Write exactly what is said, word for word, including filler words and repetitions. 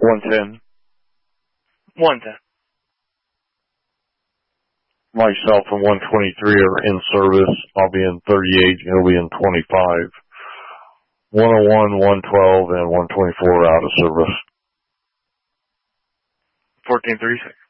one ten. one ten. Myself and one twenty-three are in service. I'll be in thirty-eight. He'll be in twenty-five. one oh one, one twelve, and one twenty-four are out of service. fourteen thirty-six.